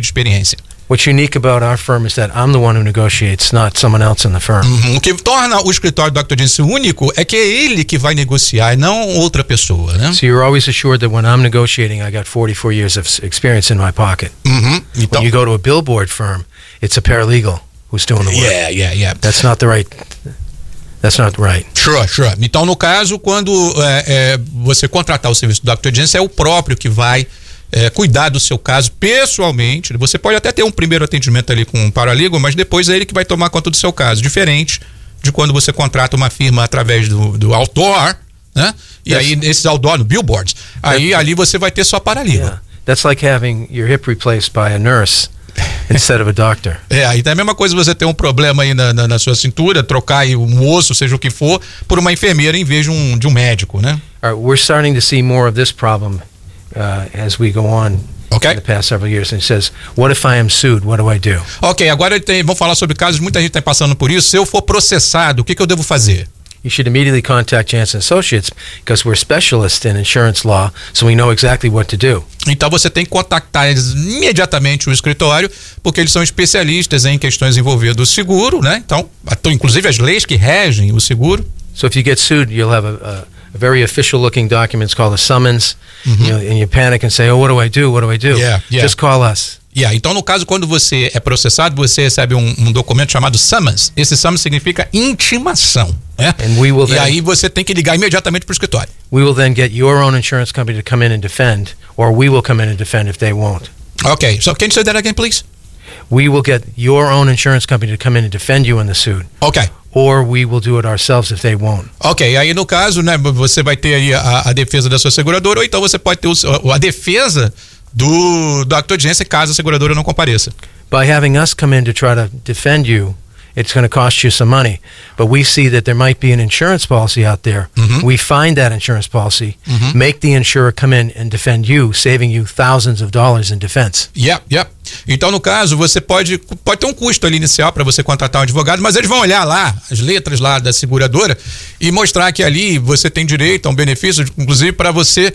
de experiência. What's unique about our firm is that I'm the one who negotiates, not someone else in the firm. O que torna o escritório do Dr. Jensen único é que é ele que vai negociar e não outra pessoa, né? So you're always assured that when I'm negotiating, I got 44 years of experience in my pocket. Então, When you go to a billboard firm, it's a paralegal who's doing the work. yeah. That's not right. Sure. Então, no caso, quando você contratar o serviço do Dr. Jensen, é o próprio que vai cuidar do seu caso pessoalmente. Você pode até ter um primeiro atendimento ali com um paralegal, mas depois é ele que vai tomar conta do seu caso, diferente de quando você contrata uma firma através do outdoor, né? E aí esses outdoor, no billboards, aí ali você vai ter só paralegal. Yeah. That's like having your hip replaced by a nurse instead of a doctor. Aí é a mesma coisa você ter um problema aí na sua cintura, trocar aí um osso, seja o que for, por uma enfermeira em vez de um médico, né? All right, we're starting to see more of this problem as we go on in the past several years. And it says, what if I am sued? What do I do? Ok, agora vamos falar sobre casos, muita gente está passando por isso. Se eu for processado, o que eu devo fazer? You should immediately contact Jansen Associates because we're specialists in insurance law, so we know exactly what to do. Então você tem que contactar imediatamente o escritório, porque eles são especialistas em questões envolvendo o seguro, né? Então, inclusive as leis que regem o seguro. So if you get sued, you'll have a very official-looking document. It's called a summons, and you panic and say, "Oh, what do I do? What do I do?" Yeah. Just call us. Então, no caso, quando você é processado, você recebe um documento chamado summons. Esse summons significa intimação, né? E aí você tem que ligar imediatamente para o escritório. We will then get your own insurance company to come in and defend, or we will come in and defend if they won't. Okay, so can you say that again, please? We will get your own insurance company to come in and defend you in the suit. Okay. Or we will do it ourselves if they won't. Ok, aí no caso, né, você vai ter aí a defesa da sua seguradora, ou então você pode ter a defesa do Dr. Jensen caso a seguradora não compareça. By having us come in to try to defend you, it's going to cost you some money. But we see that there might be an insurance policy out there. We find that insurance policy, make the insurer come in and defend you, saving you thousands of dollars in defense. Yep. Então, no caso, você pode ter um custo ali inicial para você contratar um advogado, mas eles vão olhar lá, as letras lá da seguradora e mostrar que ali você tem direito a um benefício, inclusive para você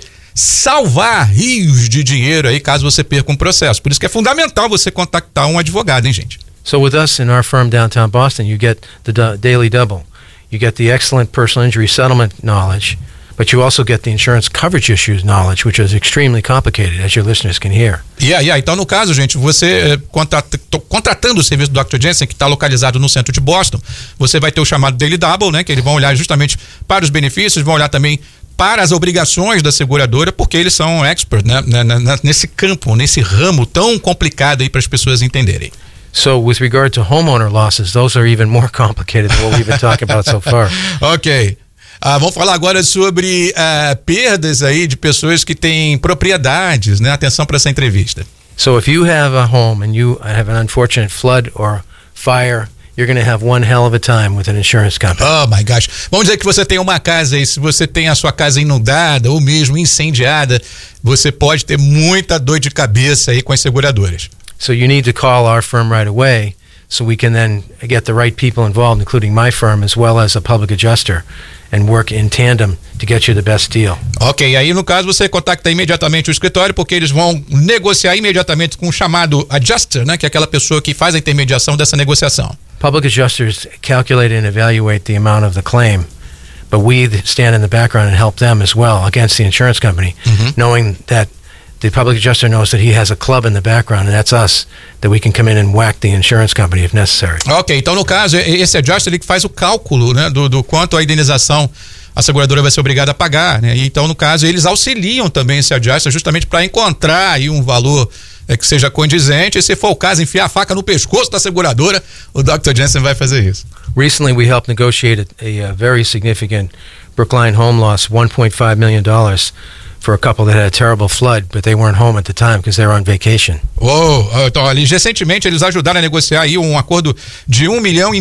salvar rios de dinheiro aí caso você perca um processo. Por isso que é fundamental você contactar um advogado, hein, gente? So with us in our firm downtown Boston, you get the daily double. You get the excellent personal injury settlement knowledge, but you also get the insurance coverage issues knowledge, which is extremely complicated, as your listeners can hear. Então, no caso, gente, você contratando o serviço do Dr. Jensen, que está localizado no centro de Boston, você vai ter o chamado Daily Double, né? Que eles vão olhar justamente para os benefícios, vão olhar também para as obrigações da seguradora, porque eles são experts, né? Nesse campo, nesse ramo tão complicado aí para as pessoas entenderem. So with regard to homeowner losses, those are even more complicated than what we've been talking about so far. Ok. Vamos falar agora sobre perdas aí de pessoas que têm propriedades, né? Atenção para essa entrevista. So if you have a home and you have an unfortunate flood or fire, you're going to have one hell of a time with an insurance company. Oh my gosh. Vamos dizer que você tem uma casa e se você tem a sua casa inundada ou mesmo incendiada, você pode ter muita dor de cabeça aí com as seguradoras. So you need to call our firm right away so we can then get the right people involved, including my firm as well as a public adjuster, and work in tandem to get you the best deal. Ok, aí no caso você contacta imediatamente o escritório porque eles vão negociar imediatamente com o chamado adjuster, né? Que é aquela pessoa que faz a intermediação dessa negociação. Public adjusters calculate and evaluate the amount of the claim, but we stand in the background and help them as well against the insurance company, knowing that the public adjuster knows that he has a club in the background, and that's us, that we can come in and whack the insurance company if necessary. Ok, então no caso, esse adjuster ele que faz o cálculo, né, do quanto a indenização a seguradora vai ser obrigada a pagar, né? E então, no caso, eles auxiliam também esse adjuster justamente para encontrar aí um valor que seja condizente, e se for o caso, enfiar a faca no pescoço da seguradora, o Dr. Jensen vai fazer isso. Recently, we helped negotiate a very significant Brookline home loss, $1.5 million. For a couple that had a terrible flood, but they weren't home at the time because they were on vacation. Então ali recentemente eles ajudaram a negociar aí um acordo de $1,5 milhão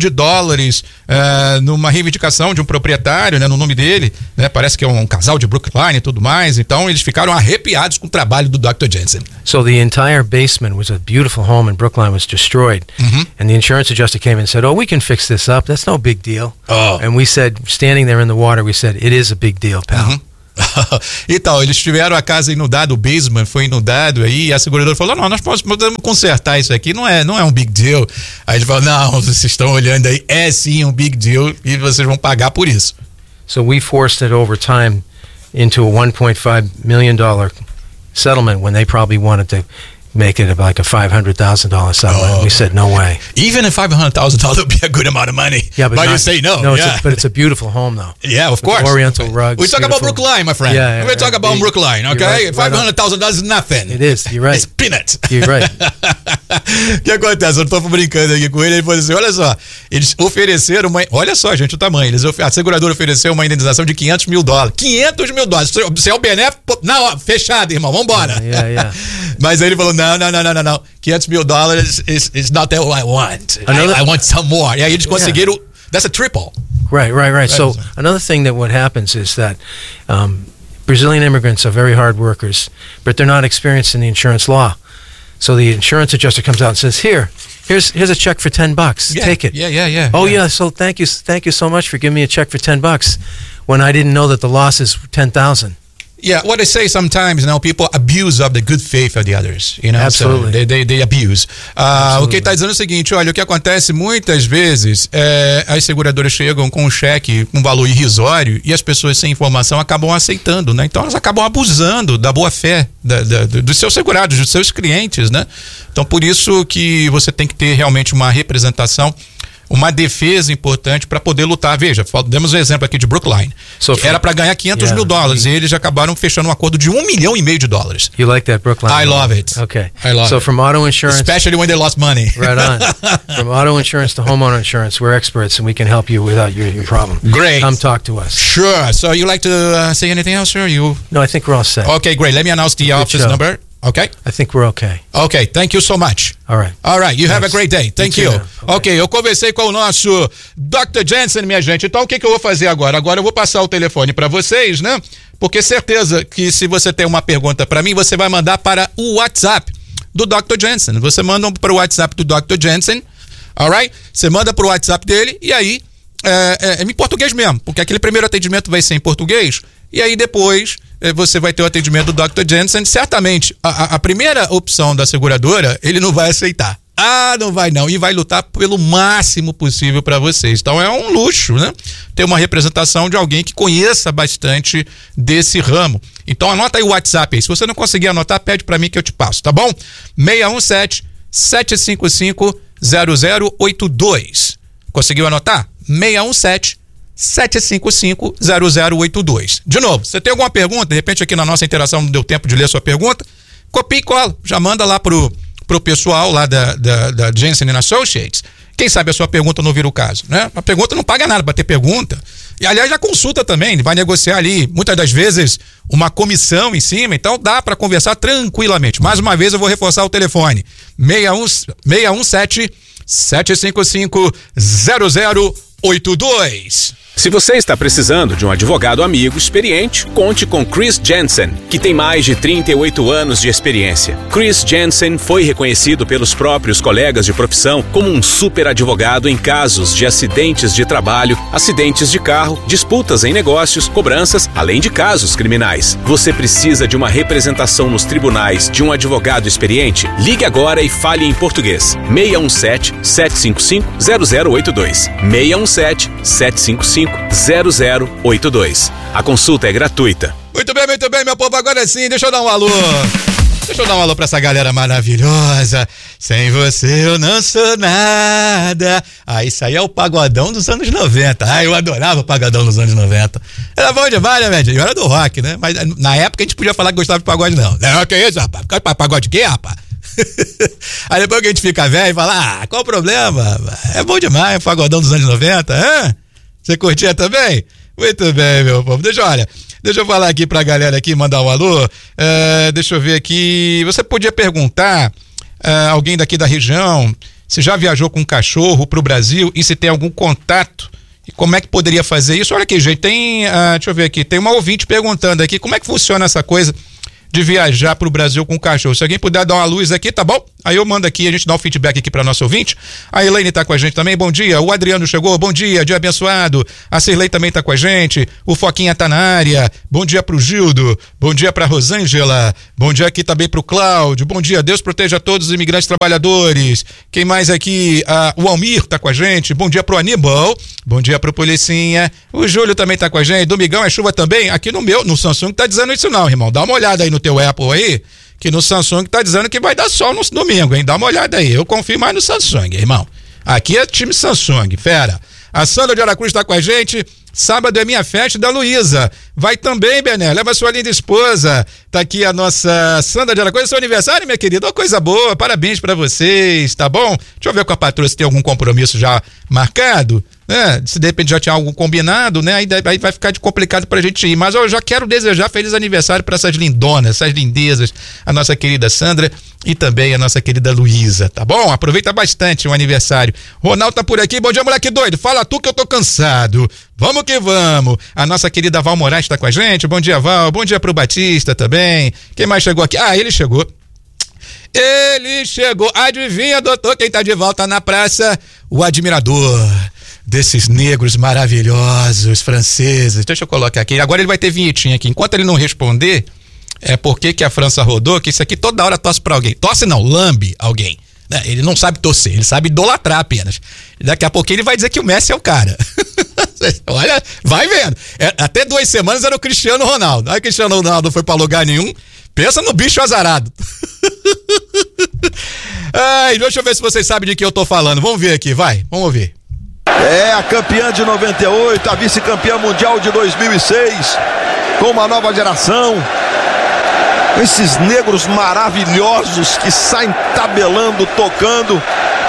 numa reivindicação de um proprietário, né, no nome dele, né, parece que é um casal de Brookline e tudo mais. Então eles ficaram arrepiados com o trabalho do Dr. Jensen. So the entire basement was a beautiful home in Brookline was destroyed, and the insurance adjuster came and said, "Oh, we can fix this up. That's no big deal." And we said, standing there in the water, we said, "It is a big deal, pal." Então, eles tiveram a casa inundada, o basement foi inundado aí, e a seguradora falou, não, nós podemos consertar isso aqui, não é um big deal. Aí ele falou, não, vocês estão olhando aí, é sim um big deal e vocês vão pagar por isso. So we forced it over time into a $1.5 million settlement when they probably wanted to make it like a $500,000 settlement. We said no way. Even a $500,000 would be a good amount of money. Yeah, but you say no. No, yeah. but it's a beautiful home though. Yeah, of course. Oriental rugs. We talk about Brookline, my friend. Yeah, we talk about Brookline, okay? Right, $500,000 is nothing. It is. You're right. It's peanuts. You're right. O que acontece? Eu tô brincando aqui com ele falou assim, olha só, eles ofereceram olha só, gente, o tamanho, a seguradora ofereceu uma indenização de $500 mil. $500 mil. Você é o benéfico? Não, fechado, irmão, vambora. Yeah. Mas aí ele falou, não. $500 mil is not that I want. I want some more. E aí eles conseguiram, that's a triple. Right. So another thing that what happens is that Brazilian immigrants are very hard workers, but they're not experienced in the insurance law. So the insurance adjuster comes out and says, here's a check for $10. Yeah, take it. Yeah. Oh yeah. So thank you so much for giving me a check for $10 when I didn't know that the loss is $10,000. Yeah, what I say sometimes, people abuse of the good faith of the others, Absolutely. So they abuse. O que está dizendo é o seguinte, olha, o que acontece muitas vezes as seguradoras chegam com um cheque com um valor irrisório e as pessoas sem informação acabam aceitando, né? Então elas acabam abusando da boa fé dos seus segurados, dos seus clientes, né? Então por isso que você tem que ter realmente uma representação, uma defesa importante para poder lutar. Veja, demos um exemplo aqui de Brookline, que era para ganhar $500 mil e eles acabaram fechando um acordo de $1,5 milhão. You like that, Brookline? I love it. Okay. I love it. From auto insurance, especially when they lost money. Right on. From auto insurance to homeowner insurance, we're experts and we can help you without your problem. Great. Come talk to us. Sure. So you like to say anything else, sir? No, I think we're all set. Okay, great. Let me announce the office number. Okay? I think we're okay. Okay, thank you so much. All right. You have a great day. Thank you. Ok, eu conversei com o nosso Dr. Jensen, minha gente. Então, o que eu vou fazer agora? Agora eu vou passar o telefone para vocês, né? Porque certeza que se você tem uma pergunta para mim, você vai mandar para o WhatsApp do Dr. Jensen. Você manda para o WhatsApp do Dr. Jensen, alright? Você manda para o WhatsApp dele e aí, em português mesmo, porque aquele primeiro atendimento vai ser em português e aí depois você vai ter o atendimento do Dr. Jensen. Certamente, a primeira opção da seguradora, ele não vai aceitar. Não vai não. E vai lutar pelo máximo possível para vocês. Então é um luxo, né? Ter uma representação de alguém que conheça bastante desse ramo. Então anota aí o WhatsApp aí. Se você não conseguir anotar, pede para mim que eu te passo, tá bom? 617-755-0082. Conseguiu anotar? 617-755-0082. De novo, você tem alguma pergunta? De repente aqui na nossa interação não deu tempo de ler sua pergunta? Copia e cola. Já manda lá pro pessoal lá da Jensen & Associates. Quem sabe a sua pergunta não vira o caso, né? A pergunta não paga nada para ter pergunta. E aliás, já consulta também, ele vai negociar ali, muitas das vezes, uma comissão em cima, então dá para conversar tranquilamente. Mais uma vez eu vou reforçar o telefone. 617-755-0082. Se você está precisando de um advogado amigo experiente, conte com Chris Jensen, que tem mais de 38 anos de experiência. Chris Jensen foi reconhecido pelos próprios colegas de profissão como um super advogado em casos de acidentes de trabalho, acidentes de carro, disputas em negócios, cobranças, além de casos criminais. Você precisa de uma representação nos tribunais de um advogado experiente? Ligue agora e fale em português. 617-755-0082. 617-755-0082. A consulta é gratuita. Muito bem, meu povo. Agora sim, deixa eu dar um alô. Deixa eu dar um alô pra essa galera maravilhosa. Sem você eu não sou nada. Isso aí é o pagodão dos anos 90. Eu adorava o pagodão dos anos 90. Era bom demais, né, velho? Eu era do rock, né? Mas na época a gente podia falar que gostava de pagode, não. Não, que isso, rapaz? Pagode de quê, rapaz? Aí depois que a gente fica velho e fala, qual o problema? É bom demais o pagodão dos anos 90, hã? Você curtia também? Muito bem, meu povo. Deixa eu falar aqui pra galera aqui, mandar um alô. Deixa eu ver aqui. Você podia perguntar alguém daqui da região se já viajou com um cachorro pro Brasil e se tem algum contato e como é que poderia fazer isso. Olha aqui, gente, tem, deixa eu ver aqui, tem uma ouvinte perguntando aqui como é que funciona essa coisa de viajar pro Brasil com o cachorro. Se alguém puder dar uma luz aqui, tá bom? Aí eu mando aqui, a gente dá um feedback aqui pra nosso ouvinte. A Elaine tá com a gente também, bom dia. O Adriano chegou, bom dia abençoado. A Cirlei também tá com a gente. O Foquinha tá na área. Bom dia pro Gildo. Bom dia pra Rosângela. Bom dia aqui também pro Cláudio. Bom dia, Deus proteja todos os imigrantes trabalhadores. Quem mais aqui? O Almir tá com a gente. Bom dia pro Aníbal. Bom dia pro Policinha. O Júlio também tá com a gente. Domingão é chuva também? Aqui no Samsung tá dizendo isso não, irmão. Dá uma olhada aí no teu Apple aí, que no Samsung tá dizendo que vai dar sol no domingo, hein? Dá uma olhada aí. Eu confio mais no Samsung, irmão. Aqui é time Samsung, fera. A Sandra de Aracruz tá com a gente. Sábado é minha festa da Luísa. Vai também, Bené. Leva sua linda esposa. Tá aqui a nossa Sandra de Aracruz. Seu aniversário, minha querida. Uma coisa boa. Parabéns pra vocês, tá bom? Deixa eu ver com a patroa se tem algum compromisso já marcado. Se de repente já tinha algo combinado, né? Aí vai ficar complicado pra gente ir. Mas eu já quero desejar feliz aniversário pra essas lindonas, essas lindezas. A nossa querida Sandra e também a nossa querida Luísa, tá bom? Aproveita bastante o aniversário. Ronaldo tá por aqui. Bom dia, moleque doido. Fala tu que eu tô cansado. Vamos que vamos. A nossa querida Val Moraes tá com a gente. Bom dia, Val. Bom dia pro Batista também. Quem mais chegou aqui? Ele chegou. Ele chegou. Adivinha, doutor, quem tá de volta na praça? O admirador desses negros maravilhosos franceses. Deixa eu colocar aqui. Agora ele vai ter vinhetinha aqui. Enquanto ele não responder, é porque que a França rodou, que isso aqui toda hora tosse pra alguém. Tosse não, lambe alguém. Ele não sabe torcer, ele sabe idolatrar apenas. Daqui a pouquinho ele vai dizer que o Messi é o cara. Olha, vai vendo. Até 2 semanas era o Cristiano Ronaldo. Aí o Cristiano Ronaldo foi pra lugar nenhum. Pensa no bicho azarado. Deixa eu ver se vocês sabem de que eu tô falando. Vamos ver aqui, vai. Vamos ouvir. É a campeã de 98, a vice-campeã mundial de 2006, com uma nova geração. Esses negros maravilhosos que saem tabelando, tocando.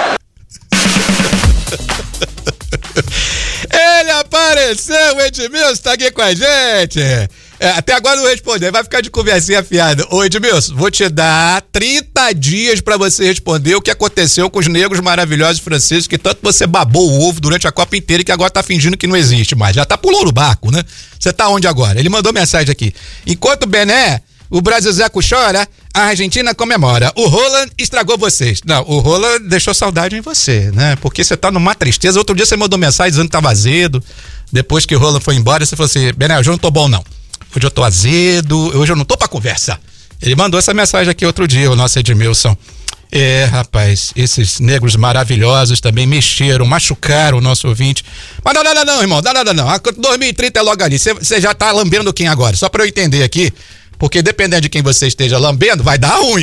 Ele apareceu, o Edmilson tá aqui com a gente. Até agora não respondeu, vai ficar de conversinha fiada. Ô Edmilson, vou te dar 30 dias pra você responder o que aconteceu com os negros maravilhosos franceses, que tanto você babou o ovo durante a Copa inteira e que agora tá fingindo que não existe mais. Já tá pulando o barco, né? Você tá onde agora? Ele mandou mensagem aqui. Enquanto o Bené, o Brasilzeco chora, a Argentina comemora. O Roland estragou vocês. Não, o Roland deixou saudade em você, né? Porque você tá numa tristeza. Outro dia você mandou mensagem dizendo que tava azedo. Depois que o Roland foi embora, você falou assim: Bené, hoje eu não tô bom não. Hoje eu tô azedo, hoje eu não tô pra conversa. Ele mandou essa mensagem aqui outro dia, o nosso Edmilson. Rapaz, esses negros maravilhosos também mexeram, machucaram o nosso ouvinte. Mas não, irmão, não. 2030 é logo ali. Você já tá lambendo quem agora? Só pra eu entender aqui, porque dependendo de quem você esteja lambendo, vai dar ruim.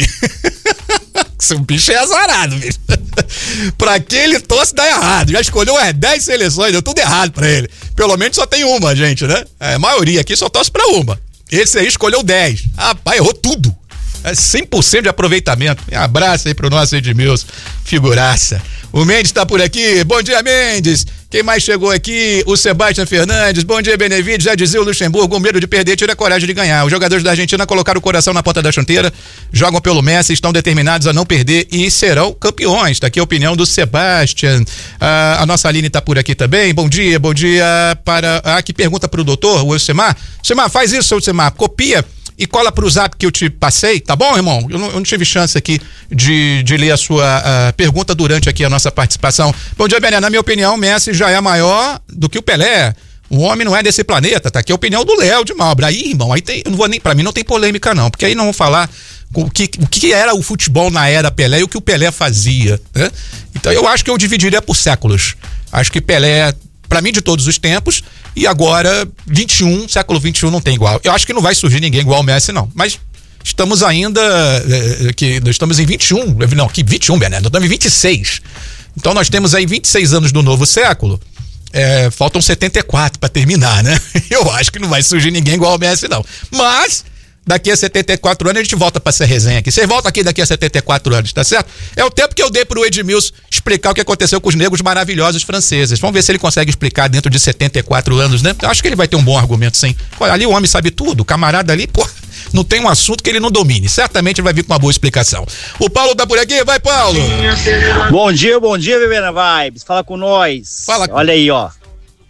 O bicho é azarado, bicho. Pra que ele torce dá errado. Já escolheu umas 10 seleções, deu tudo errado pra ele. Pelo menos só tem uma, gente, né? A maioria aqui só torce pra uma. Esse aí escolheu 10. Rapaz, errou tudo. 100% de aproveitamento. Um abraço aí pro nosso Edmilson, figuraça. O Mendes tá por aqui. Bom dia, Mendes. Quem mais chegou aqui? O Sebastião Fernandes. Bom dia, Benevides. Já dizia o Luxemburgo, o medo de perder tira a coragem de ganhar. Os jogadores da Argentina colocaram o coração na ponta da chuteira, jogam pelo Messi, estão determinados a não perder e serão campeões. Tá aqui a opinião do Sebastião. A nossa Aline tá por aqui também. Bom dia para... que pergunta pro doutor, o Elcimar. Elcimar, faz isso, Elcimar. Copia e cola pro zap que eu te passei, tá bom, irmão? Eu não tive chance aqui de ler a sua pergunta durante aqui a nossa participação. Bom dia, Bené. Na minha opinião, o Messi já é maior do que o Pelé. O homem não é desse planeta, tá aqui a opinião do Léo de Malbra. Aí, irmão, aí tem, eu não vou nem, pra mim não tem polêmica não, porque aí não vão falar o que era o futebol na era Pelé e o que o Pelé fazia, né? Então eu acho que eu dividiria por séculos. Acho que Pelé, pra mim, de todos os tempos, e agora, século XXI não tem igual. Eu acho que não vai surgir ninguém igual ao Messi, não. Mas estamos ainda, estamos em 21, não, que 21, Bené, nós estamos em 26. Então nós temos aí 26 anos do novo século, faltam 74 para terminar, né? Eu acho que não vai surgir ninguém igual ao Messi, não. Mas daqui a 74 anos a gente volta pra essa resenha aqui. Vocês voltam aqui daqui a 74 anos, tá certo? É o tempo que eu dei pro Edmilson explicar o que aconteceu com os negros maravilhosos franceses. Vamos ver se ele consegue explicar dentro de 74 anos, né? Eu acho que ele vai ter um bom argumento, sim. Olha, ali o homem sabe tudo, o camarada ali, pô, não tem um assunto que ele não domine. Certamente ele vai vir com uma boa explicação. O Paulo tá por aqui, vai, Paulo! Bom dia, Bebê na Vibes. Fala com nós. Fala. Olha aí, ó.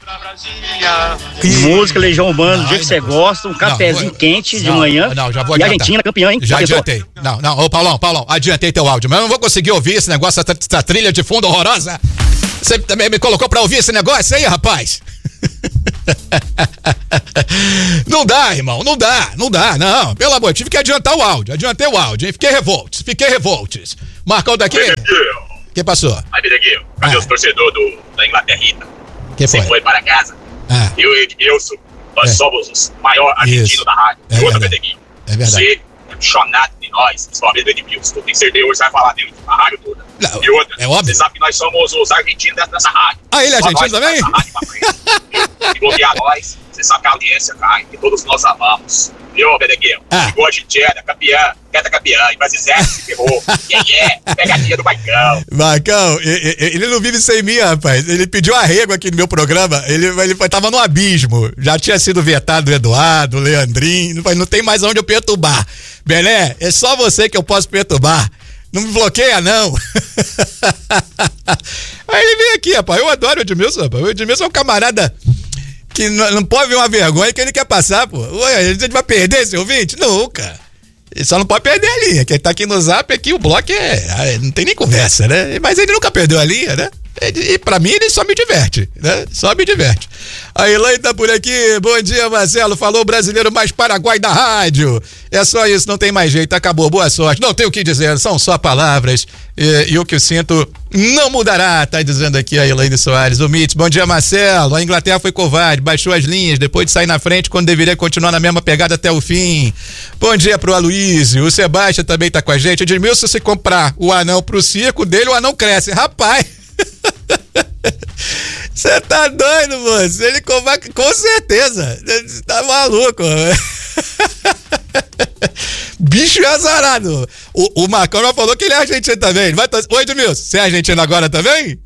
Música Legião Urbana, do jeito que você gosta, um cafezinho quente de manhã. Não, já vou e adiantar. a Argentina campeã, hein? Já adiantei. Não, ô Paulão, adiantei teu áudio, mas eu não vou conseguir ouvir esse negócio, essa trilha de fundo horrorosa. Você também me colocou pra ouvir esse negócio aí, rapaz? Não dá, irmão, não dá, não. Pelo amor, tive que adiantei o áudio, hein? Fiquei revoltes. Marcão daqui. O que passou? Aí, Beneguinho, cadê os torcedores da Inglaterrita? Que foi? Você foi para casa. Eu e Edmilson, nós somos os maiores argentinos da rádio. É outra, Beneguinho. É verdade. Você é apaixonado de nós, principalmente do Edmilson. Eu tenho certeza que você vai falar dele na rádio toda. Não, e outra, é óbvio. você sabe que nós somos os argentinos dessa rádio. Ele é argentino também? E bloquear nós, você sabe que a audiência cai, que todos nós amamos. Viu, Beneguinho? Chegou a Argentina, campeã, e Brasil se ferrou. Pegadinha do Marcão, ele não vive sem mim, rapaz. Ele pediu arrego aqui no meu programa, ele tava no abismo. Já tinha sido vetado o Eduardo, o Leandrinho, não tem mais onde eu perturbar. Belé, é só você que eu posso perturbar. Não me bloqueia, não. Aí ele vem aqui, rapaz. Eu adoro o Edmilson, rapaz. O Edmilson é um camarada que não pode ver uma vergonha que ele quer passar, pô. Ué, a gente vai perder esse ouvinte? Nunca. Ele só não pode perder a linha. Quem tá aqui no Zap, aqui o bloco não tem nem conversa, né? Mas ele nunca perdeu a linha, né? E pra mim ele só me diverte, né? Só me diverte. A Elaine tá por aqui. Bom dia, Marcelo. Falou o brasileiro mais paraguai da rádio. É só isso, não tem mais jeito. Acabou, boa sorte. Não tem o que dizer, são só palavras. E o que eu sinto não mudará, tá dizendo aqui a Elaine Soares. O Mitz, bom dia, Marcelo. A Inglaterra foi covarde, baixou as linhas depois de sair na frente quando deveria continuar na mesma pegada até o fim. Bom dia pro Aloysio. O Sebastião também tá com a gente. Edmilson, se comprar o anão pro circo dele, o anão cresce. Rapaz! Você tá doido, moço? Ele com certeza. Você tá maluco. Bicho azarado. O Marcão já falou que ele é argentino também. Oi, Edmilson, você é argentino agora também?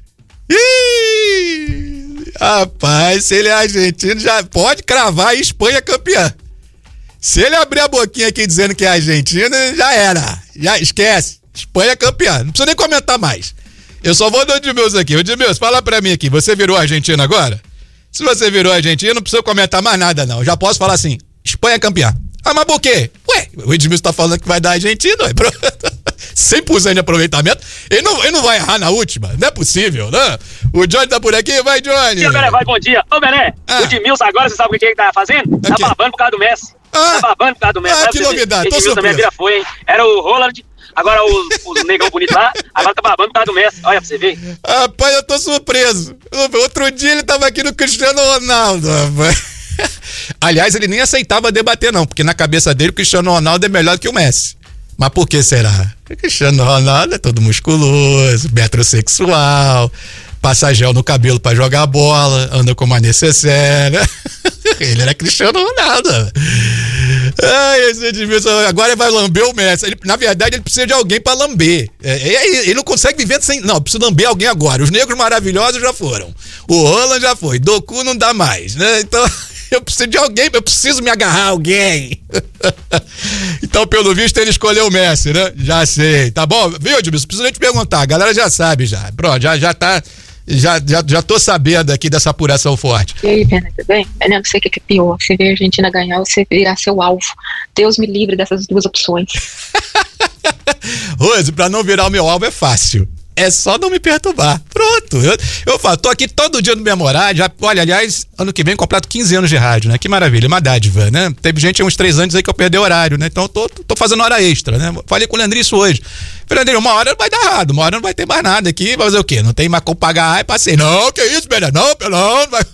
Ih, rapaz, se ele é argentino, já pode cravar a Espanha campeã. Se ele abrir a boquinha aqui dizendo que é argentino, já era. Já esquece. Espanha campeã. Não precisa nem comentar mais. Eu só vou do Edmilson aqui. Edmilson, fala pra mim aqui. Você virou argentino agora? Se você virou argentino, não precisa comentar mais nada, não. Já posso falar assim: Espanha campeã. Ah, mas por quê? Ué, o Edmilson tá falando que vai dar argentino. 100% de aproveitamento. Ele não vai errar na última. Não é possível, né? O Johnny tá por aqui. Vai, Johnny. Bom dia. Ô, Bené, o Edmilson agora, você sabe o que ele tá fazendo? Tá babando por causa do Messi. Tá babando por causa do Messi. Que novidade. Tô Edmilson também vira foi, hein? Era o Roland. Agora o negão bonito lá, agora tá babando por causa do Messi. Olha pra você ver. Rapaz, eu tô surpreso. Outro dia ele tava aqui no Cristiano Ronaldo, rapaz. Aliás, ele nem aceitava debater, não, porque na cabeça dele o Cristiano Ronaldo é melhor que o Messi. Mas por que será? O Cristiano Ronaldo é todo musculoso, metrosexual, passa gel no cabelo pra jogar bola, anda com uma necessaire. Ele era Cristiano Ronaldo. Ai, esse Edmilson agora ele vai lamber o Messi. Na verdade, ele precisa de alguém pra lamber. Ele não consegue viver sem. Não, precisa lamber alguém agora. Os negros maravilhosos já foram. O Roland já foi. Doku não dá mais, né? Então, eu preciso de alguém, eu preciso me agarrar a alguém. Então, pelo visto, ele escolheu o Messi, né? Já sei. Tá bom? Viu, Edmilson? Preciso nem te perguntar. A galera já sabe já. Pronto, já tá. Já tô sabendo aqui dessa apuração forte. E aí, Pena, tudo bem? Eu não sei o que é pior, você ver a Argentina ganhar ou você virar seu alvo. Deus me livre dessas duas opções. Rose, pra não virar o meu alvo é fácil. É só não me perturbar. Pronto. Eu falo, tô aqui todo dia no mesmo horário. Olha, aliás, ano que vem completo 15 anos de rádio, né? Que maravilha, uma dádiva, né? Teve gente há uns 3 anos aí que eu perdi o horário, né? Então eu tô fazendo hora extra, né? Falei com o Leandrinho isso hoje. Falei, Leandrinho, uma hora vai dar errado, uma hora não vai ter mais nada aqui. Vai fazer o quê? Não tem mais como pagar. Ai, passei. Não, que isso, velho? Não, não vai.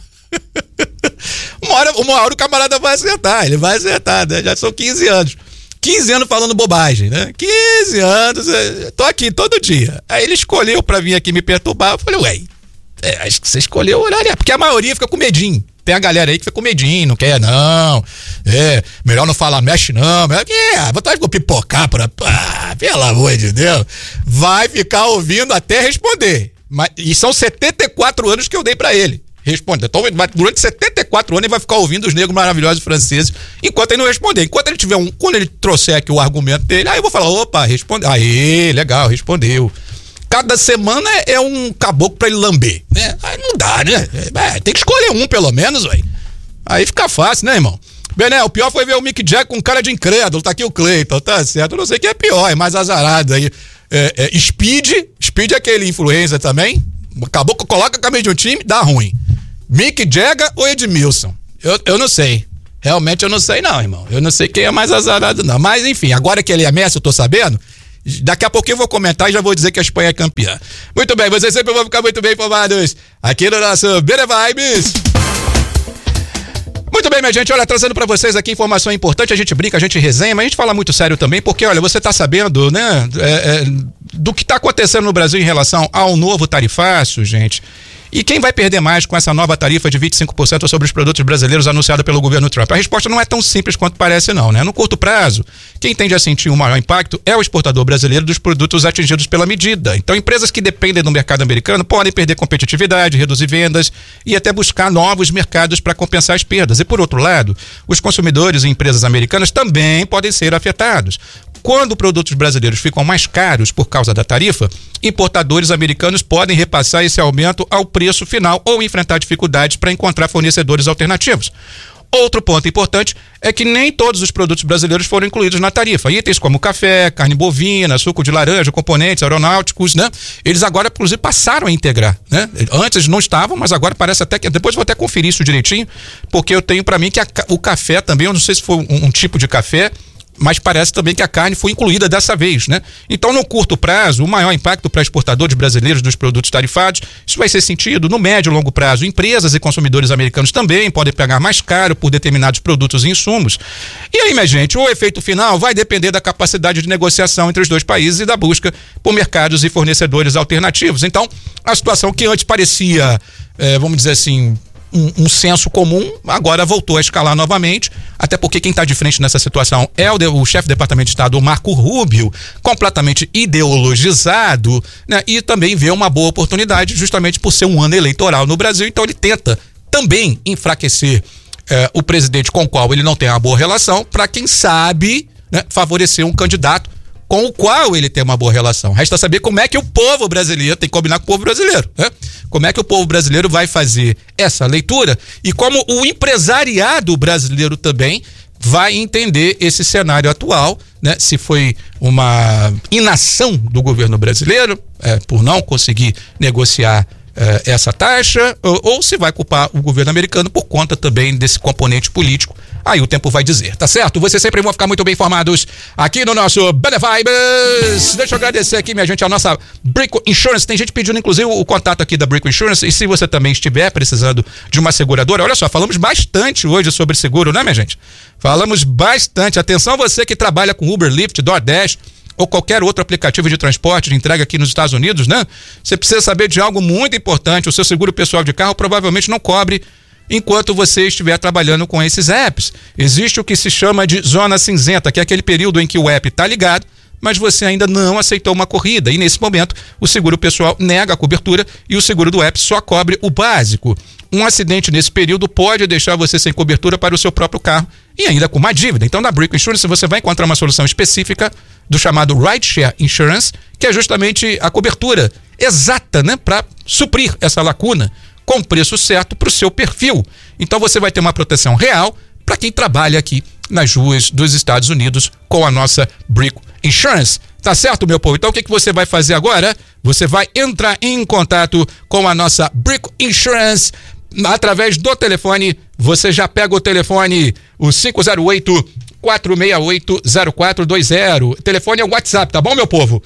Uma hora o camarada vai acertar, ele vai acertar, né? Já são 15 anos. 15 anos falando bobagem, né? 15 anos, tô aqui todo dia. Aí ele escolheu pra vir aqui me perturbar. Eu falei, ué, acho que você escolheu o horário. Porque a maioria fica com medinho. Tem a galera aí que fica com medinho, não quer, não. Melhor não falar, mexe, não. Vontade de pipocar pelo amor de Deus. Vai ficar ouvindo até responder. E são 74 anos que eu dei pra ele. Responde. Então, durante 74 anos ele vai ficar ouvindo os negros maravilhosos franceses enquanto ele não responder. Enquanto ele tiver quando ele trouxer aqui o argumento dele, aí eu vou falar, opa, responde. Aí, legal, respondeu. cada semana é um caboclo pra ele lamber, né? Aí não dá, né? Tem que escolher um pelo menos, ué. Aí fica fácil, né, irmão? Bené, o pior foi ver o Mick Jagger com cara de incrédulo, tá aqui o Cleiton, tá certo? Eu não sei quem é pior, é mais azarado aí. Speed é aquele influencer também, caboclo coloca a camisa de um time, dá ruim. Mick Jagger ou Edmilson? Eu não sei. Realmente eu não sei não, irmão. Eu não sei quem é mais azarado não. Mas enfim, agora que ele é Messi, eu tô sabendo. Daqui a pouquinho eu vou comentar e já vou dizer que a Espanha é campeã. Muito bem, vocês sempre vão ficar muito bem informados aqui no nosso Bene Vibes. Muito bem, minha gente, olha, trazendo pra vocês aqui informação importante, a gente brinca, a gente resenha, mas a gente fala muito sério também, porque, olha, você tá sabendo, né, do que tá acontecendo no Brasil em relação ao novo tarifácio, gente. E quem vai perder mais com essa nova tarifa de 25% sobre os produtos brasileiros anunciada pelo governo Trump? A resposta não é tão simples quanto parece não, né? No curto prazo, quem tende a sentir o maior impacto é o exportador brasileiro dos produtos atingidos pela medida. Então, empresas que dependem do mercado americano podem perder competitividade, reduzir vendas e até buscar novos mercados para compensar as perdas. E por outro lado, os consumidores e empresas americanas também podem ser afetados. Quando produtos brasileiros ficam mais caros por causa da tarifa, importadores americanos podem repassar esse aumento ao preço final ou enfrentar dificuldades para encontrar fornecedores alternativos. Outro ponto importante é que nem todos os produtos brasileiros foram incluídos na tarifa. Itens como café, carne bovina, suco de laranja, componentes aeronáuticos, né? Eles agora, inclusive, passaram a integrar, né? Antes não estavam, mas agora parece até que... Depois vou até conferir isso direitinho, porque eu tenho para mim que o café também, eu não sei se foi um tipo de café, mas parece também que a carne foi incluída dessa vez, né? Então, no curto prazo, o maior impacto para exportadores brasileiros dos produtos tarifados, isso vai ser sentido no médio e longo prazo. Empresas e consumidores americanos também podem pagar mais caro por determinados produtos e insumos. E aí, minha gente, o efeito final vai depender da capacidade de negociação entre os dois países e da busca por mercados e fornecedores alternativos. Então, a situação que antes parecia, vamos dizer assim, um senso comum, agora voltou a escalar novamente, até porque quem está de frente nessa situação é o chefe do Departamento de Estado, o Marco Rubio, completamente ideologizado, né? E também vê uma boa oportunidade justamente por ser um ano eleitoral no Brasil, então ele tenta também enfraquecer o presidente com o qual ele não tem uma boa relação, para quem sabe, né, favorecer um candidato com o qual ele tem uma boa relação. Resta saber como é que o povo brasileiro, tem que combinar com o povo brasileiro, né? Como é que o povo brasileiro vai fazer essa leitura e como o empresariado brasileiro também vai entender esse cenário atual, né? Se foi uma inação do governo brasileiro por não conseguir negociar essa taxa, ou se vai culpar o governo americano por conta também desse componente político. Aí o tempo vai dizer, tá certo? Vocês sempre vão ficar muito bem informados aqui no nosso Bene Vibes. Deixa eu agradecer aqui, minha gente, a nossa Brico Insurance. Tem gente pedindo, inclusive, o contato aqui da Brico Insurance. E se você também estiver precisando de uma seguradora, olha só, falamos bastante hoje sobre seguro, né, minha gente? Falamos bastante. Atenção você que trabalha com Uber, Lyft, DoorDash ou qualquer outro aplicativo de transporte de entrega aqui nos Estados Unidos, né? Você precisa saber de algo muito importante. O seu seguro pessoal de carro provavelmente não cobre enquanto você estiver trabalhando com esses apps. Existe o que se chama de zona cinzenta, que é aquele período em que o app está ligado, mas você ainda não aceitou uma corrida. E nesse momento, o seguro pessoal nega a cobertura e o seguro do app só cobre o básico. Um acidente nesse período pode deixar você sem cobertura para o seu próprio carro e ainda com uma dívida. Então, na Brico Insurance, você vai encontrar uma solução específica do chamado Rideshare Insurance, que é justamente a cobertura exata, né, para suprir essa lacuna com o preço certo para o seu perfil. Então, você vai ter uma proteção real para quem trabalha aqui nas ruas dos Estados Unidos com a nossa Brico Insurance. Tá certo, meu povo? Então, o que você vai fazer agora? Você vai entrar em contato com a nossa Brico Insurance através do telefone. Você já pega o telefone, o 508-468-0420. O telefone é o WhatsApp, tá bom, meu povo?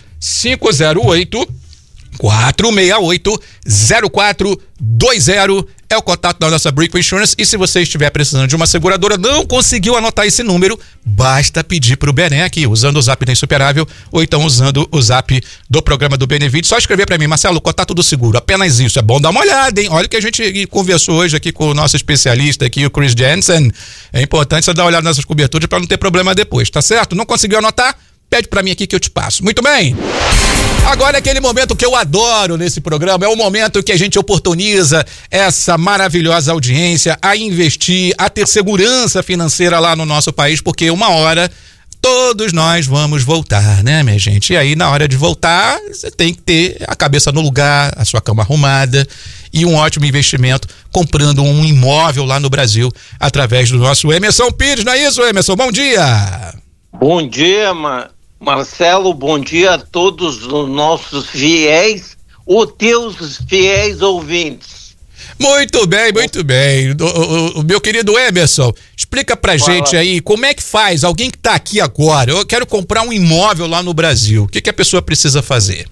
508-468-0420 é o contato da nossa Brico Insurance. E se você estiver precisando de uma seguradora, não conseguiu anotar esse número, basta pedir pro Bené aqui, usando o zap da Insuperável ou então usando o zap do programa do Benevide. Só escrever para mim, Marcelo, contato do seguro, apenas isso. É bom dar uma olhada, hein? Olha o que a gente conversou hoje aqui com o nosso especialista aqui, o Chris Jensen. É importante você dar uma olhada nessas coberturas para não ter problema depois, tá certo? Não conseguiu anotar? Pede pra mim aqui que eu te passo. Muito bem. Agora é aquele momento que eu adoro nesse programa, é o momento que a gente oportuniza essa maravilhosa audiência a investir, a ter segurança financeira lá no nosso país, porque uma hora todos nós vamos voltar, né, minha gente? E aí, na hora de voltar, você tem que ter a cabeça no lugar, a sua cama arrumada e um ótimo investimento comprando um imóvel lá no Brasil através do nosso Emerson Pires, não é isso, Emerson? Bom dia! Bom dia, Marcelo, bom dia a todos os nossos fiéis, os teus fiéis ouvintes. Muito bem, muito bem. O meu querido Emerson, explica pra gente aí como é que faz, alguém que tá aqui agora, eu quero comprar um imóvel lá no Brasil, o que a pessoa precisa fazer?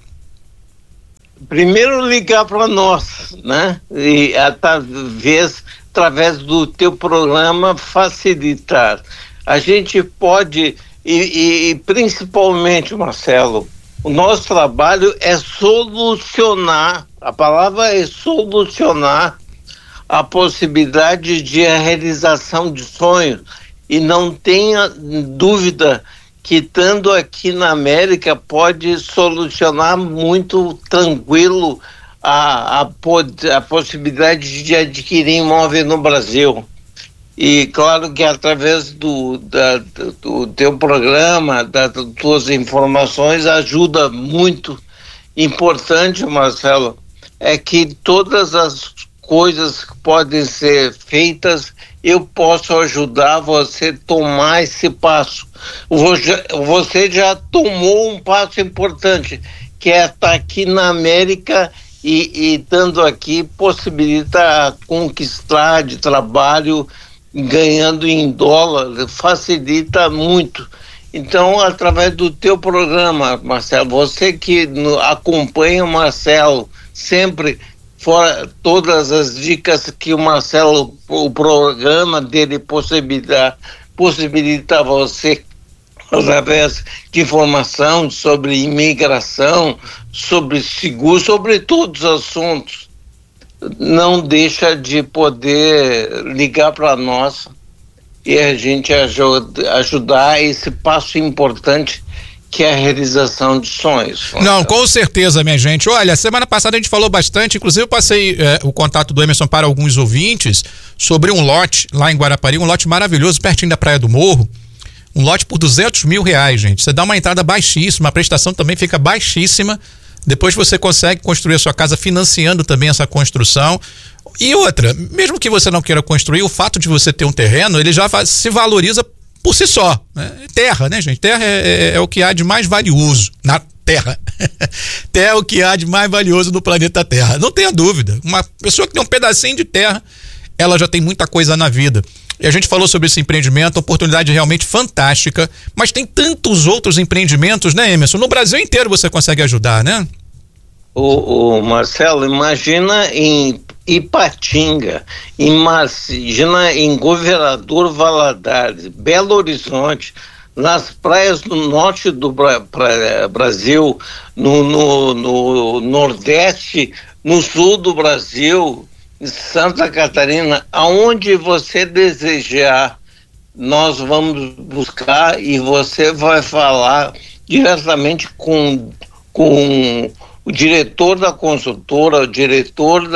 Primeiro ligar para nós, né? E através do teu programa facilitar. A gente pode, e principalmente, Marcelo, o nosso trabalho é solucionar, a palavra é solucionar a possibilidade de a realização de sonhos. E não tenha dúvida que, estando aqui na América, pode solucionar muito tranquilo a possibilidade de adquirir imóvel no Brasil. E claro que através do teu programa, das tuas informações, ajuda muito. Importante, Marcelo, é que todas as coisas que podem ser feitas, eu posso ajudar você a tomar esse passo. Você já tomou um passo importante, que é estar aqui na América e estando aqui possibilita conquistar de trabalho, ganhando em dólar, facilita muito. Então, através do teu programa, Marcelo, você que acompanha o Marcelo sempre, fora todas as dicas que o Marcelo, o programa dele possibilita você através de informação sobre imigração, sobre seguro, sobre todos os assuntos. Não deixa de poder ligar para nós e a gente ajudar esse passo importante que é a realização de sonhos. Não, com certeza, minha gente. Olha, semana passada a gente falou bastante, inclusive eu passei o contato do Emerson para alguns ouvintes sobre um lote lá em Guarapari, um lote maravilhoso, pertinho da Praia do Morro, um lote por R$200 mil, gente. Você dá uma entrada baixíssima, a prestação também fica baixíssima. Depois você consegue construir a sua casa financiando também essa construção. E outra, mesmo que você não queira construir, o fato de você ter um terreno, ele já se valoriza por si só, né? Terra, né, gente? Terra é o que há de mais valioso na Terra. Terra é o que há de mais valioso no planeta Terra. Não tenha dúvida. Uma pessoa que tem um pedacinho de terra, ela já tem muita coisa na vida. E a gente falou sobre esse empreendimento, oportunidade realmente fantástica, mas tem tantos outros empreendimentos, né, Emerson? No Brasil inteiro você consegue ajudar, né? Marcelo, imagina em Ipatinga, imagina em Governador Valadares, Belo Horizonte, nas praias do norte do Brasil, no Nordeste, no sul do Brasil, em Santa Catarina, aonde você desejar, nós vamos buscar e você vai falar diretamente com o diretor da consultora, o diretor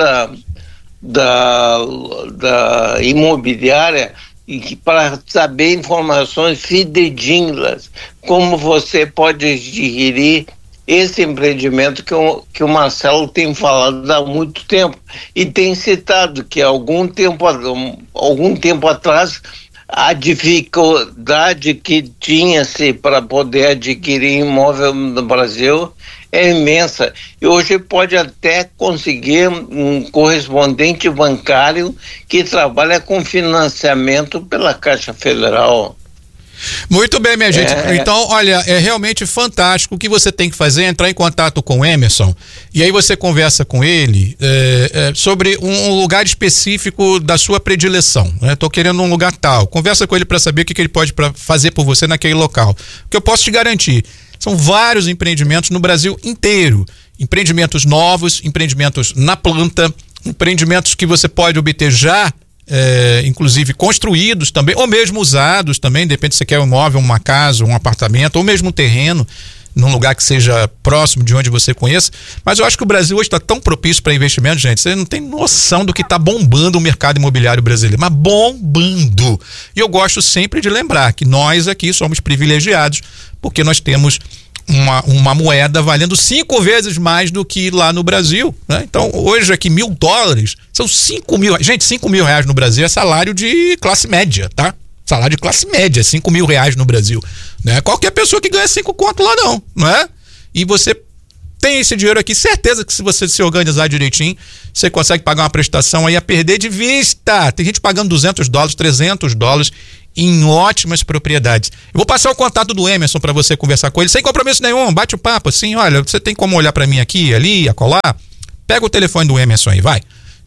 da imobiliária, e para saber informações fidedignas, como você pode adquirir esse empreendimento que o Marcelo tem falado há muito tempo e tem citado que algum tempo atrás a dificuldade que tinha-se para poder adquirir imóvel no Brasil é imensa. E hoje pode até conseguir um correspondente bancário que trabalha com financiamento pela Caixa Federal. Muito bem, minha gente. Então, olha, é realmente fantástico. O que você tem que fazer é entrar em contato com o Emerson e aí você conversa com ele sobre um lugar específico da sua predileção. Estou querendo um lugar tal. Conversa com ele para saber o que ele pode fazer por você naquele local. O que eu posso te garantir, são vários empreendimentos no Brasil inteiro. Empreendimentos novos, empreendimentos na planta, empreendimentos que você pode obter já inclusive construídos também, ou mesmo usados também, depende se você quer um imóvel, uma casa, um apartamento, ou mesmo um terreno. num lugar que seja próximo de onde você conheça. Mas eu acho que o Brasil hoje está tão propício para investimento, gente. Você não tem noção do que está bombando o mercado imobiliário brasileiro, mas bombando. E eu gosto sempre de lembrar que nós aqui somos privilegiados porque nós temos uma moeda valendo 5 vezes mais do que lá no Brasil, né? Então hoje aqui $1.000 são 5 mil, gente, 5 mil reais no Brasil é salário de classe média, tá? Salário de classe média, 5 mil reais no Brasil, né? Qualquer pessoa que ganha 5 conto lá não é? E você tem esse dinheiro aqui, certeza que se você se organizar direitinho, você consegue pagar uma prestação aí a perder de vista. Tem gente pagando $200, $300 em ótimas propriedades. Eu vou passar o contato do Emerson para você conversar com ele, sem compromisso nenhum, bate o papo assim, olha, você tem como olhar para mim aqui, ali, acolá? Pega o telefone do Emerson aí, vai.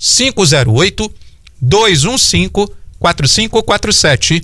508-215-4547.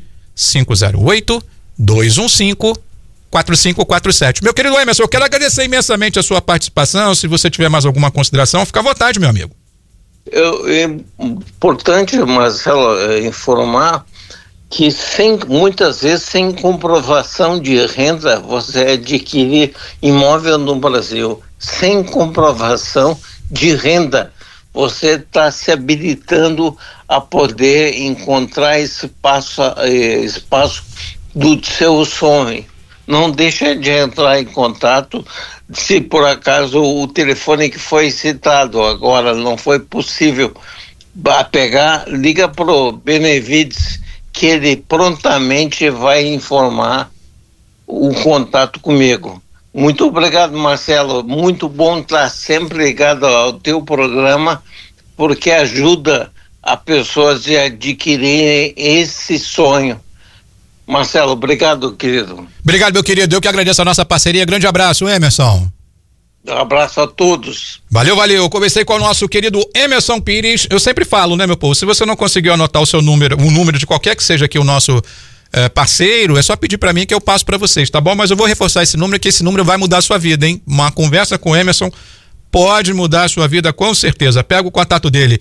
508-215-4547. Meu querido Emerson, eu quero agradecer imensamente a sua participação. Se você tiver mais alguma consideração, fica à vontade, meu amigo. É importante, Marcelo, informar que muitas vezes sem comprovação de renda você adquire imóvel no Brasil. Sem comprovação de renda você está se habilitando a poder encontrar espaço do seu sonho. Não deixa de entrar em contato. Se por acaso o telefone que foi citado agora não foi possível pegar, liga pro Benevides, que ele prontamente vai informar o contato comigo. Muito obrigado, Marcelo. Muito bom estar sempre ligado ao teu programa, porque ajuda a pessoas a adquirirem esse sonho. Marcelo, obrigado, querido. Obrigado, meu querido. Eu que agradeço a nossa parceria. Grande abraço, Emerson. Um abraço a todos. Valeu, valeu. Eu conversei com o nosso querido Emerson Pires. Eu sempre falo, né, meu povo? Se você não conseguiu anotar o seu número, o número de qualquer que seja aqui o nosso parceiro, é só pedir pra mim que eu passo pra vocês, tá bom? Mas eu vou reforçar esse número, que esse número vai mudar a sua vida, hein? Uma conversa com o Emerson pode mudar a sua vida, com certeza. Pega o contato dele,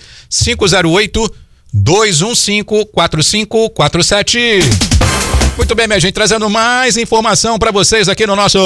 508-215-4547. Muito bem, minha gente, trazendo mais informação pra vocês aqui no nosso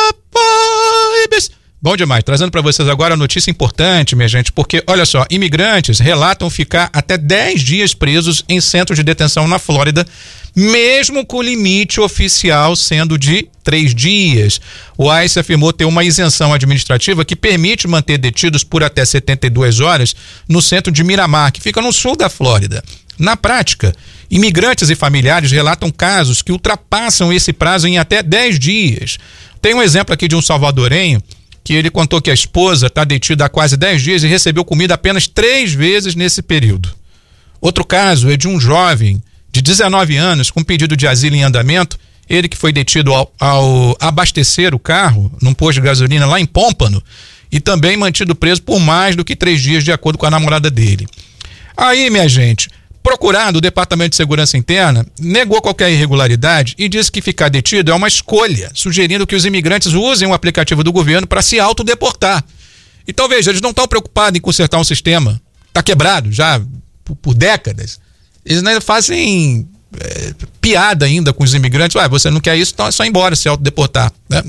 Bom demais, trazendo para vocês agora a notícia importante, minha gente, porque, olha só, imigrantes relatam ficar até 10 dias presos em centros de detenção na Flórida, mesmo com o limite oficial sendo de 3 dias. O ICE afirmou ter uma isenção administrativa que permite manter detidos por até 72 horas no centro de Miramar, que fica no sul da Flórida. Na prática, imigrantes e familiares relatam casos que ultrapassam esse prazo em até 10 dias. Tem um exemplo aqui de um salvadorenho que ele contou que a esposa está detida há quase 10 dias e recebeu comida apenas 3 vezes nesse período. Outro caso é de um jovem de 19 anos com pedido de asilo em andamento, ele que foi detido ao abastecer o carro num posto de gasolina lá em Pompano e também mantido preso por mais do que 3 dias, de acordo com a namorada dele. Aí, minha gente, procurado, o Departamento de Segurança Interna negou qualquer irregularidade e disse que ficar detido é uma escolha, sugerindo que os imigrantes usem o aplicativo do governo para se autodeportar. Então, veja, eles não estão preocupados em consertar um sistema, está quebrado já por décadas. Eles ainda fazem piada ainda com os imigrantes. Você não quer isso, então é só ir embora, se autodeportar.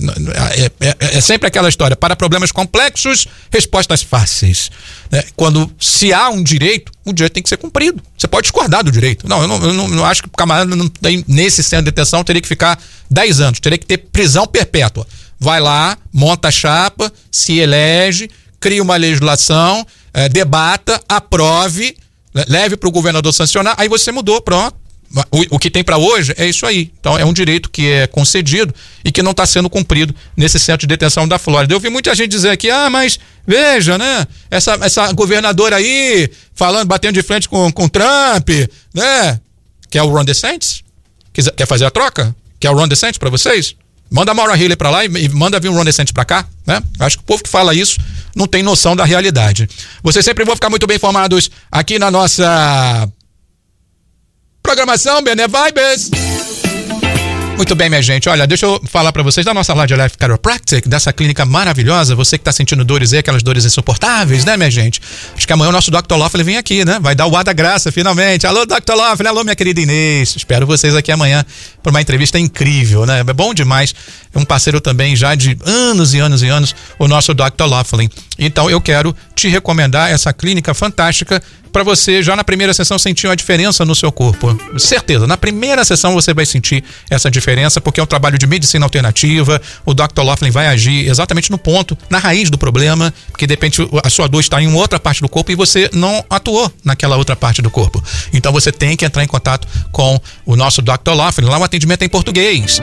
É sempre aquela história, para problemas complexos, respostas fáceis. Quando se há um direito, o direito tem que ser cumprido. Você pode discordar do direito. Eu não acho que o camarada não tem, nesse centro de detenção teria que ficar 10 anos, teria que ter prisão perpétua. Vai lá, monta a chapa, se elege, cria uma legislação, debata, aprove, leve para o governador sancionar, aí você mudou, pronto. O que tem para hoje é isso aí. Então é um direito que é concedido e que não está sendo cumprido nesse centro de detenção da Flórida. Eu vi muita gente dizer aqui, mas veja, né? Essa governadora aí falando, batendo de frente com Trump, né? Quer o Ron DeSantis? Quer fazer a troca? Quer o Ron DeSantis para vocês? Manda a Maura Healey para lá e manda vir o Ron DeSantis para cá, né? Acho que o povo que fala isso não tem noção da realidade. Vocês sempre vão ficar muito bem informados aqui na nossa programação Bene Vibes. Muito bem, minha gente. Olha, deixa eu falar pra vocês da nossa Live Life Chiropractic, dessa clínica maravilhosa. Você que tá sentindo dores aí, aquelas dores insuportáveis, né, minha gente? Acho que amanhã o nosso Dr. Loffley vem aqui, né? Vai dar o ar da graça, finalmente. Alô, Dr. Loffley. Alô, minha querida Inês. Espero vocês aqui amanhã para uma entrevista incrível, né? É bom demais. É um parceiro também já de anos e anos e anos, o nosso Dr. Loffley. Então, eu quero te recomendar essa clínica fantástica para você já na primeira sessão sentir uma diferença no seu corpo. Certeza, na primeira sessão você vai sentir essa diferença, porque é um trabalho de medicina alternativa. O Dr. Loffley vai agir exatamente no ponto, na raiz do problema, porque de repente a sua dor está em uma outra parte do corpo e você não atuou naquela outra parte do corpo. Então você tem que entrar em contato com o nosso Dr. Loffley. Lá o atendimento é em português.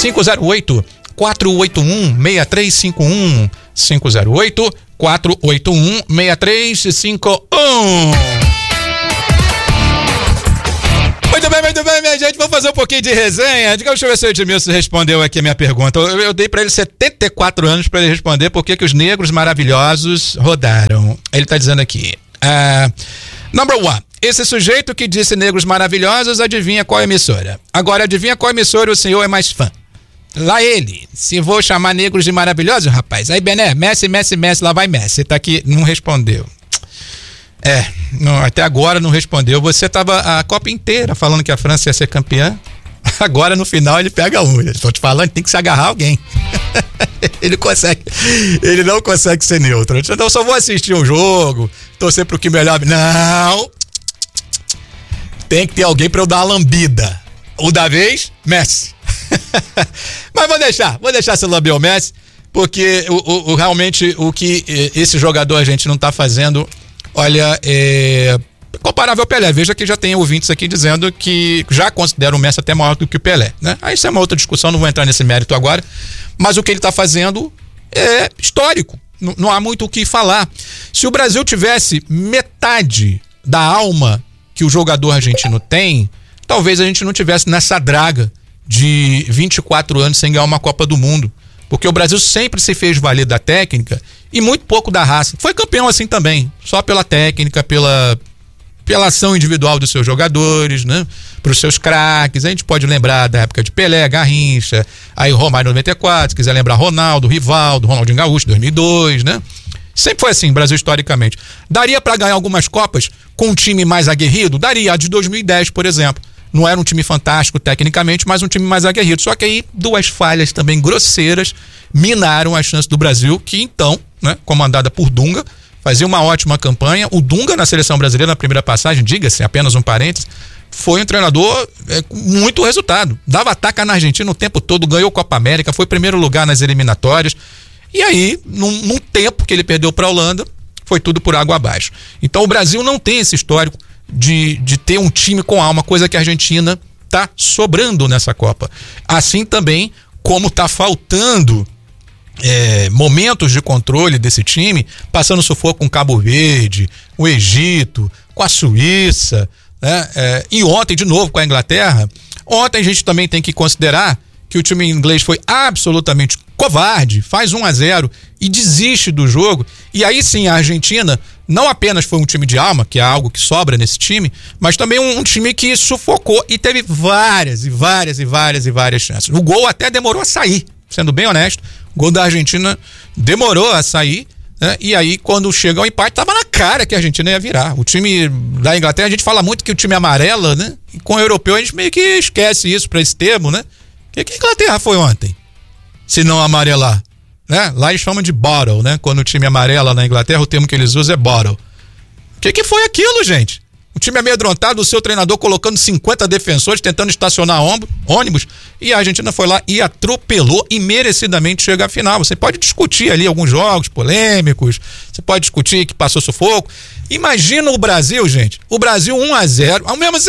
508-481-6351. 508-481-6351. Muito bem, minha gente. Vamos fazer um pouquinho de resenha. Deixa eu ver se o Edmilson respondeu aqui a minha pergunta. Eu dei pra ele 74 anos pra ele responder por que os negros maravilhosos rodaram. Ele tá dizendo aqui. Number one. Esse sujeito que disse negros maravilhosos, adivinha qual emissora? Agora, adivinha qual emissora o senhor é mais fã? Lá ele. Se vou chamar negros de maravilhosos, rapaz. Aí, Bené, Messi, lá vai Messi. Tá aqui, não respondeu. Não, até agora não respondeu. Você tava a Copa inteira falando que a França ia ser campeã. Agora no final ele pega um. Estou te falando, tem que se agarrar a alguém. Ele não consegue ser neutro. Então eu só vou assistir um jogo, torcer pro que melhor. Não! Tem que ter alguém pra eu dar uma lambida. O da vez, Messi. Mas vou deixar se lamber o Messi, porque realmente o que esse jogador a gente não tá fazendo, olha, é comparável ao Pelé. Veja que já tem ouvintes aqui dizendo que já consideram o Messi até maior do que o Pelé, né? Aí isso é uma outra discussão, não vou entrar nesse mérito agora, mas o que ele tá fazendo é histórico, não há muito o que falar. Se o Brasil tivesse metade da alma que o jogador argentino tem, talvez a gente não tivesse nessa draga de 24 anos sem ganhar uma Copa do Mundo, porque o Brasil sempre se fez valer da técnica e muito pouco da raça. Foi campeão assim também, só pela técnica, pela ação individual dos seus jogadores, né? Para os seus craques. A gente pode lembrar da época de Pelé, Garrincha, aí Romário 94, se quiser lembrar Ronaldo, Rivaldo, Ronaldinho Gaúcho 2002, né? Sempre foi assim, Brasil historicamente. Daria para ganhar algumas Copas com um time mais aguerrido? Daria, a de 2010, por exemplo. Não era um time fantástico tecnicamente, mas um time mais aguerrido. Só que aí duas falhas também grosseiras minaram a chance do Brasil, que então, né, comandada por Dunga, fazia uma ótima campanha. O Dunga na seleção brasileira na primeira passagem, diga-se, apenas um parênteses, foi um treinador com muito resultado. Dava ataque na Argentina o tempo todo, ganhou Copa América, foi primeiro lugar nas eliminatórias. E aí, num tempo que ele perdeu para a Holanda, foi tudo por água abaixo. Então o Brasil não tem esse histórico de ter um time com alma, coisa que a Argentina tá sobrando nessa Copa. Assim também como tá faltando momentos de controle desse time, passando sufoco com Cabo Verde, o Egito, com a Suíça, né? E ontem de novo com a Inglaterra. Ontem a gente também tem que considerar que o time inglês foi absolutamente covarde, faz 1-0 e desiste do jogo. E aí sim a Argentina não apenas foi um time de alma, que é algo que sobra nesse time, mas também um time que sufocou e teve várias chances. O gol até demorou a sair, sendo bem honesto. O gol da Argentina demorou a sair, né? E aí quando chega ao empate, tava na cara que a Argentina ia virar. O time da Inglaterra, a gente fala muito que o time é amarela, né? E com o europeu a gente meio que esquece isso para esse termo, né? O que a Inglaterra foi ontem? Se não amarelar, né? Lá eles chamam de bottle, né? Quando o time amarela na Inglaterra, o termo que eles usam é bottle. O que foi aquilo, gente? O time amedrontado, o seu treinador colocando 50 defensores, tentando estacionar ônibus, e a Argentina foi lá e atropelou e merecidamente chega à final. Você pode discutir ali alguns jogos polêmicos, você pode discutir que passou sufoco. Imagina o Brasil, gente. O Brasil 1-0, o mesmo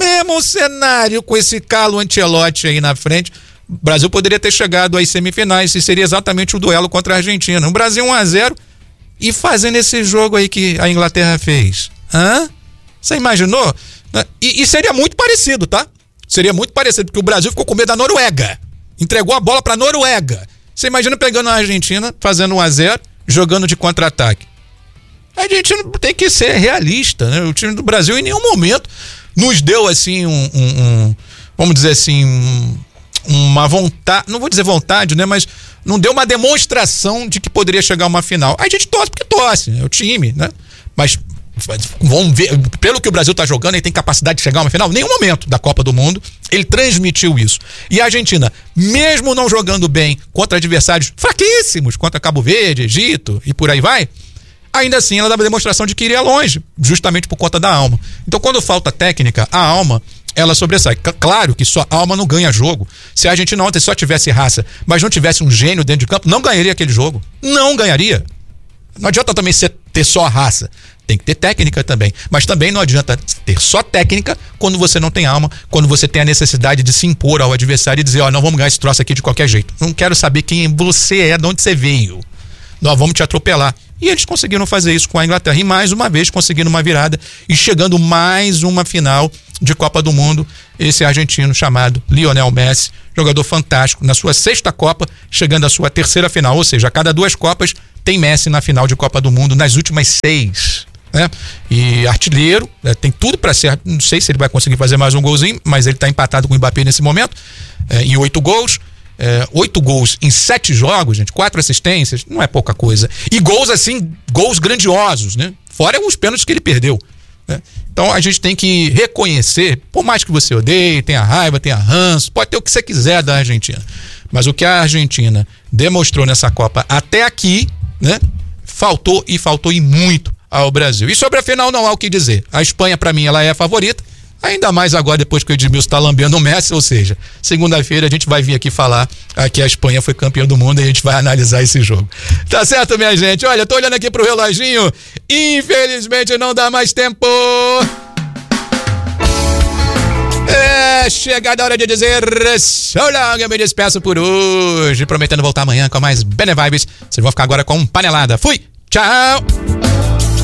cenário com esse Carlo Ancelotti aí na frente. O Brasil poderia ter chegado às semifinais e seria exatamente o duelo contra a Argentina. O Brasil 1-0 e fazendo esse jogo aí que a Inglaterra fez. Você imaginou? E seria muito parecido, tá? Seria muito parecido, porque o Brasil ficou com medo da Noruega. Entregou a bola pra Noruega. Você imagina pegando a Argentina, fazendo 1-0, jogando de contra-ataque. A gente tem que ser realista, né? O time do Brasil em nenhum momento nos deu assim vamos dizer assim, uma vontade, não vou dizer vontade, né? Mas não deu uma demonstração de que poderia chegar a uma final. A gente torce porque torce, é o time, né? Mas vamos ver, pelo que o Brasil tá jogando, ele tem capacidade de chegar a uma final? Nenhum momento da Copa do Mundo ele transmitiu isso. E a Argentina, mesmo não jogando bem contra adversários fraquíssimos, contra Cabo Verde, Egito e por aí vai, ainda assim ela dava demonstração de que iria longe, justamente por conta da alma. Então quando falta técnica, a alma, ela sobressai. Claro que só a alma não ganha jogo. Se a Argentina ontem só tivesse raça, mas não tivesse um gênio dentro de campo, não ganharia aquele jogo. Não ganharia. Não adianta também ter só a raça. Tem que ter técnica também. Mas também não adianta ter só técnica quando você não tem alma, quando você tem a necessidade de se impor ao adversário e dizer, não vamos ganhar esse troço aqui de qualquer jeito. Não quero saber quem você é, de onde você veio. Nós vamos te atropelar. E eles conseguiram fazer isso com a Inglaterra. E mais uma vez conseguindo uma virada e chegando mais uma final de Copa do Mundo. Esse argentino chamado Lionel Messi, jogador fantástico, na sua 6ª Copa, chegando à sua 3ª final. Ou seja, a cada 2 Copas tem Messi na final de Copa do Mundo, nas últimas 6. Né? E artilheiro, tem tudo para ser, não sei se ele vai conseguir fazer mais um golzinho, mas ele está empatado com o Mbappé nesse momento, em 8 gols. 8 gols em 7 jogos, gente, 4 assistências, não é pouca coisa. E gols assim, gols grandiosos, né? Fora os pênaltis que ele perdeu, né? Então a gente tem que reconhecer, por mais que você odeie, tenha raiva, tenha ranço, pode ter o que você quiser da Argentina, mas o que a Argentina demonstrou nessa Copa até aqui, né? Faltou e muito ao Brasil. E sobre a final não há o que dizer. A Espanha, para mim, ela é a favorita. Ainda mais agora, depois que o Edmilson está lambendo o Messi, ou seja, segunda-feira a gente vai vir aqui falar que a Espanha foi campeã do mundo e a gente vai analisar esse jogo. Tá certo, minha gente? Olha, tô olhando aqui pro reloginho, infelizmente não dá mais tempo. Chegada a hora de dizer so long, eu me despeço por hoje, prometendo voltar amanhã com mais Bene Vibes. Vocês vão ficar agora com Panelada. Fui, tchau!